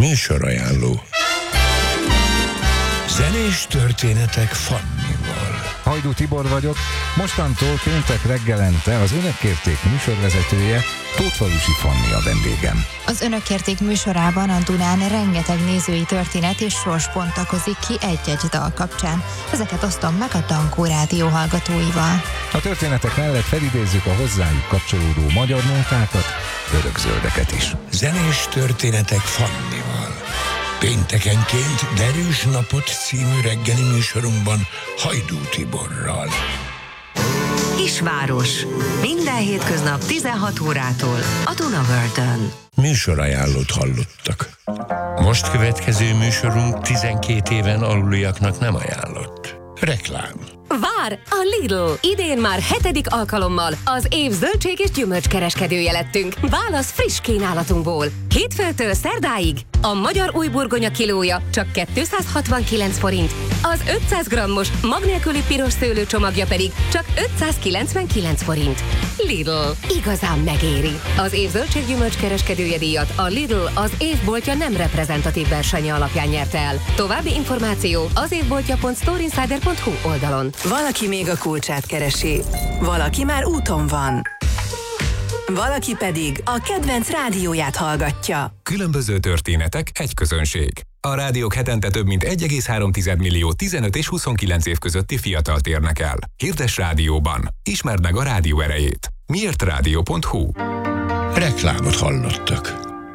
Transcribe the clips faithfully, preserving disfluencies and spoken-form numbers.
Műsorajánló. Zenés történetek Fannival. Hajdú Tibor vagyok, mostantól péntek reggelente az Önök kérték műsorvezetője, Tótfalusi Fanni a vendégem. Az Önök kérték műsorában a Dunán rengeteg nézői történet és sors bontakozik ki egy-egy dal kapcsán. Ezeket osztom meg a Dankó Rádió hallgatóival. A történetek mellett felidézzük a hozzájuk kapcsolódó magyar nótákat, örökzöldeket is. Zenés történetek Fannival. Péntekenként Derűs napot című reggeli műsorunkban Hajdú Tiborral. Kisváros. Minden hétköznap tizenhat órától a Dunavörtön. Műsorajánlót hallottak. Most következő műsorunk tizenkét éven aluliaknak nem ajánlott. Reklám. Vár! A Lidl! Idén már hetedik alkalommal az év zöldség és gyümölcskereskedője lettünk. Válasz friss kínálatunkból. Hétfőtől szerdáig a magyar új burgonya kilója csak kétszázhatvankilenc forint, az ötszáz grammos mag nélküli piros szőlő csomagja pedig csak ötszázkilencvenkilenc forint. Lidl. Igazán megéri. Az év zöldség gyümölcskereskedője díjat a Lidl az évboltja nem reprezentatív versenye alapján nyerte el. További információ az évboltja pont storeinsider pont hu oldalon. Valaki még a kulcsát keresi, valaki már úton van, valaki pedig a kedvenc rádióját hallgatja. Különböző történetek, egy közönség. A rádiók hetente több mint egy egész három millió tizenöt és huszonkilenc év közötti fiatalt érnek el. Hirdess rádióban. Ismerd meg a rádió erejét. miért rádió pont hu. Reklámot hallottak.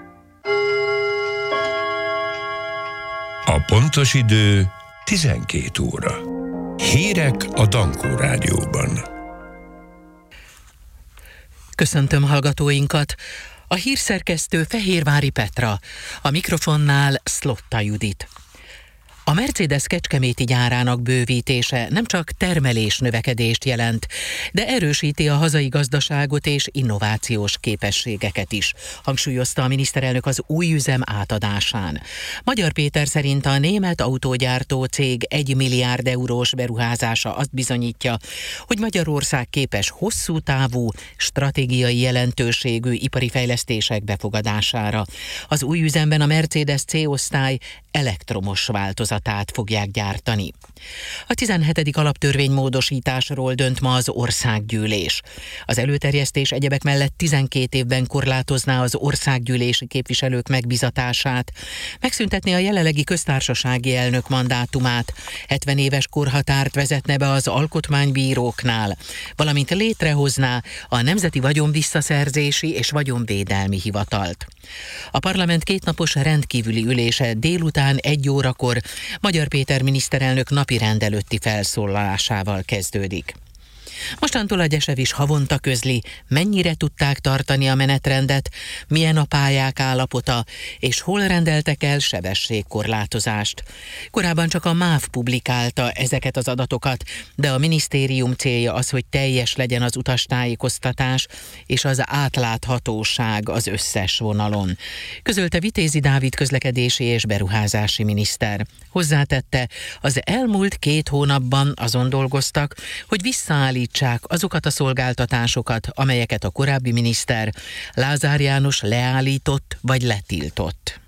A pontos idő tizenkét óra. Hírek a Dankó Rádióban. Köszöntöm hallgatóinkat! A hírszerkesztő Fehérvári Petra, a mikrofonnál Szlotta Judit. A Mercedes kecskeméti gyárának bővítése nem csak termelés növekedést jelent, de erősíti a hazai gazdaságot és innovációs képességeket is, hangsúlyozta a miniszterelnök az új üzem átadásán. Magyar Péter szerint a német autógyártó cég egy milliárd eurós beruházása azt bizonyítja, hogy Magyarország képes hosszú távú, stratégiai jelentőségű ipari fejlesztések befogadására. Az új üzemben a Mercedes C-osztály elektromos változatát fogják gyártani. A tizenhetedik alaptörvény módosításról dönt ma az országgyűlés. Az előterjesztés egyebek mellett tizenkét évben korlátozná az országgyűlési képviselők megbizatását, megszüntetni a jelenlegi köztársasági elnök mandátumát, hetven éves korhatárt vezetne be az alkotmánybíróknál, valamint létrehozná a Nemzeti Vagyonvisszaszerzési és Vagyonvédelmi Hivatalt. A parlament kétnapos rendkívüli ülése délután egy órakor Magyar Péter miniszterelnök napirend előtti felszólalásával kezdődik. Mostantól a Gyesev is havonta közli, mennyire tudták tartani a menetrendet, milyen a pályák állapota, és hol rendeltek el sebességkorlátozást. Korábban csak a MÁV publikálta ezeket az adatokat, de a minisztérium célja az, hogy teljes legyen az utastájékoztatás és az átláthatóság az összes vonalon. Közölte Vitézi Dávid közlekedési és beruházási miniszter. Hozzátette, az elmúlt két hónapban azon dolgoztak, hogy visszaállítsák azokat a szolgáltatásokat, amelyeket a korábbi miniszter Lázár János leállított vagy letiltott.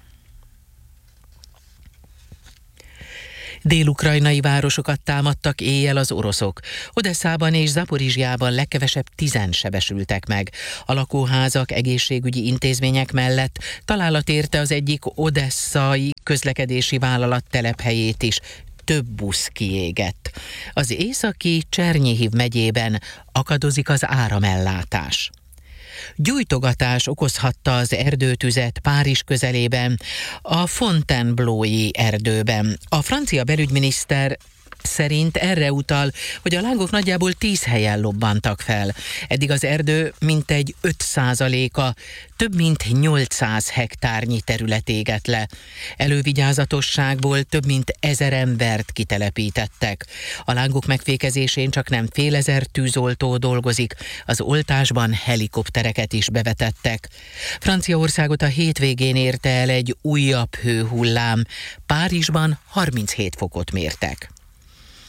Dél-ukrajnai városokat támadtak éjjel az oroszok. Odesszában és Zaporizsjában legkevesebb tizen sebesültek meg. A lakóházak, egészségügyi intézmények mellett találat érte az egyik odesszai közlekedési vállalat telephelyét is. Több busz kiégett. Az északi Csernyihiv megyében akadozik az áramellátás. Gyújtogatás okozhatta az erdőtüzet Párizs közelében, a Fontainebleau-i erdőben. A francia belügyminiszter szerint erre utal, hogy a lángok nagyjából tíz helyen lobbantak fel. Eddig az erdő mintegy öt százaléka, több mint nyolcszáz hektárnyi terület égett le. Elővigyázatosságból több mint ezer embert kitelepítettek. A lángok megfékezésén csak nem fél ezer tűzoltó dolgozik, az oltásban helikoptereket is bevetettek. Franciaországot a hétvégén érte el egy újabb hőhullám. Párizsban harminchét fokot mértek.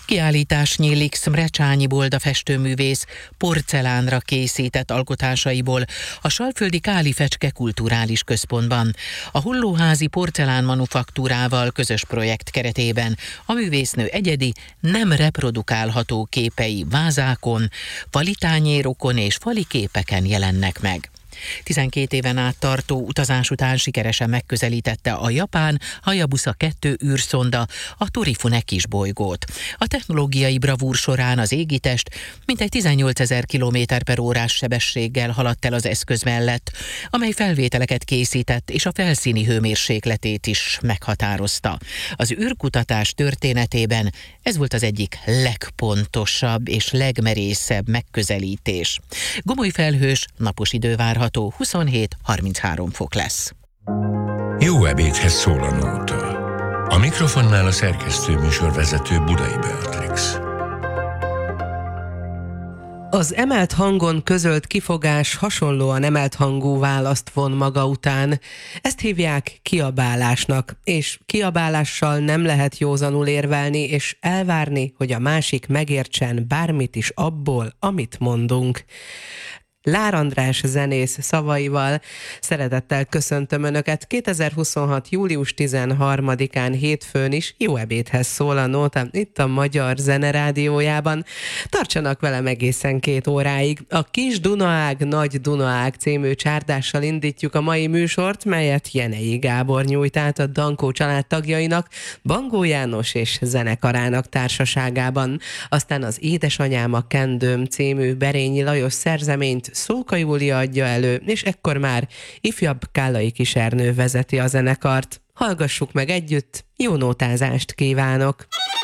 Kiállítás nyílik Szmrecsányi Bolda festőművész porcelánra készített alkotásaiból a Salföldi Káli Fecske Kulturális Központban. A Hollóházi Porcelán Manufaktúrával közös projekt keretében a művésznő egyedi, nem reprodukálható képei vázákon, fali tányérokon és fali képeken jelennek meg. tizenkét éven át tartó utazás után sikeresen megközelítette a japán Hayabusa kettő űrszonda a Torifune kisbolygót. A technológiai bravúr során az égitest mintegy tizennyolcezer kilométer per órás sebességgel haladt el az eszköz mellett, amely felvételeket készített és a felszíni hőmérsékletét is meghatározta. Az űrkutatás történetében ez volt az egyik legpontosabb és legmerészebb megközelítés. Gomoly felhős, napos idő várható, huszonhét-harminchárom fok lesz. Jó ebédhez szól a nóta. A mikrofonnál a szerkesztő műsorvezető Budai Beatrix. Az emelt hangon közölt kifogás hasonlóan emelt hangú választ von maga után. Ezt hívják kiabálásnak, és kiabálással nem lehet józanul érvelni és elvárni, hogy a másik megértsen bármit is abból, amit mondunk. Lár András zenész szavaival szeretettel köszöntöm Önöket. kétezer-huszonhat. július tizenharmadikán hétfőn is jó ebédhez szól a nóta itt a Magyar Zene Rádiójában. Tartsanak velem egészen két óráig. A Kis Dunaág, Nagy Dunaág című csárdással indítjuk a mai műsort, melyet Jenei Gábor nyújt át a Dankó család tagjainak, Bangó János és zenekarának társaságában. Aztán az Édesanyám a kendőm című Berényi Lajos szerzeményt Szóka Júlia adja elő, és ekkor már ifjabb Kállai Kis Ernő vezeti a zenekart. Hallgassuk meg együtt, jó nótázást kívánok!